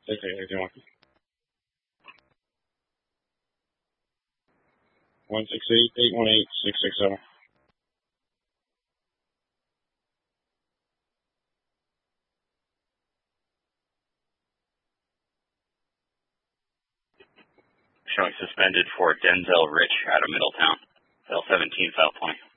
688 168-818-667. Showing suspended for Denzel Rich out of Middletown. L17, South 20.